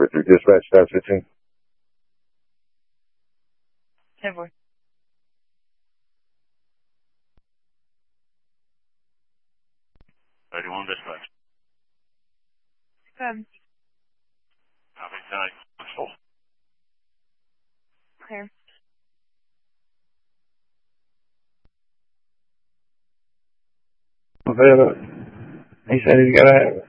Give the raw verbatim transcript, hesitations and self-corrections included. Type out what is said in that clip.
Richard, dispatch staff fifteen. ten four. thirty-one dispatch. Good. Copy, tonight. Clear. He said he's got to have it.